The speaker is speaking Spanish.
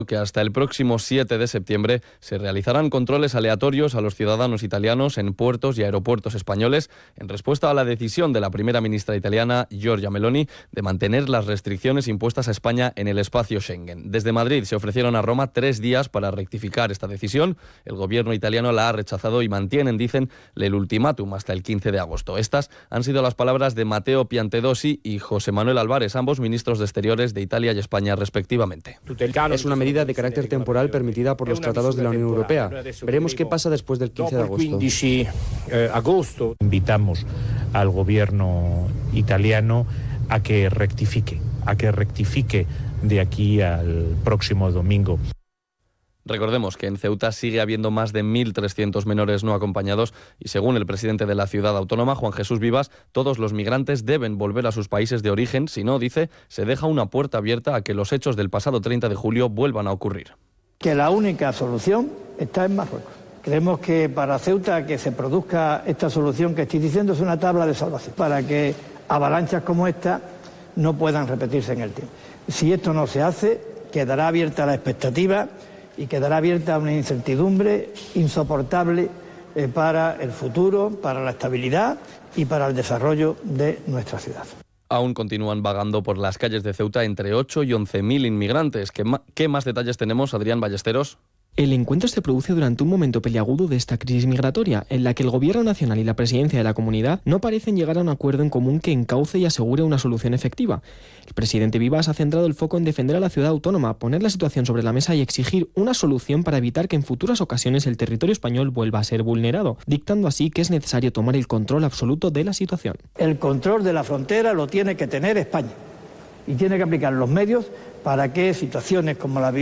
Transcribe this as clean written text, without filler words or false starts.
que hasta el próximo 7 de septiembre se realizarán controles aleatorios a los ciudadanos italianos en puertos y aeropuertos españoles en respuesta a la decisión de la primera ministra italiana, Giorgia Meloni, de mantener las restricciones impuestas a España en el espacio Schengen. Desde Madrid se ofrecieron a Roma 3 días para rectificar esta decisión. El gobierno italiano la ha rechazado y mantienen, dicen, el ultimátum hasta el 15 de agosto. Estas han sido las palabras de Matteo Piantedosi y José Manuel Álvarez, ambos ministros de Exteriores de Italia y España, respectivamente. Es una medida de carácter temporal permitida por los tratados de la Unión Europea. Veremos qué pasa después del 15 de agosto. Invitamos al gobierno italiano a que rectifique de aquí al próximo domingo. Recordemos que en Ceuta sigue habiendo más de 1.300 menores no acompañados y según el presidente de la ciudad autónoma, Juan Jesús Vivas, todos los migrantes deben volver a sus países de origen, si no, dice, se deja una puerta abierta a que los hechos del pasado 30 de julio vuelvan a ocurrir. Que la única solución está en Marruecos. Creemos que para Ceuta que se produzca esta solución que estoy diciendo es una tabla de salvación, para que avalanchas como esta no puedan repetirse en el tiempo. Si esto no se hace, quedará abierta la expectativa y quedará abierta una incertidumbre insoportable para el futuro, para la estabilidad y para el desarrollo de nuestra ciudad. Aún continúan vagando por las calles de Ceuta entre 8 y 11.000 inmigrantes. ¿Qué más detalles tenemos, Adrián Ballesteros? El encuentro se produce durante un momento peliagudo de esta crisis migratoria, en la que el Gobierno nacional y la presidencia de la Comunidad no parecen llegar a un acuerdo en común que encauce y asegure una solución efectiva. El presidente Vivas ha centrado el foco en defender a la ciudad autónoma, poner la situación sobre la mesa y exigir una solución para evitar que en futuras ocasiones el territorio español vuelva a ser vulnerado, dictando así que es necesario tomar el control absoluto de la situación. El control de la frontera lo tiene que tener España y tiene que aplicar los medios para que situaciones como la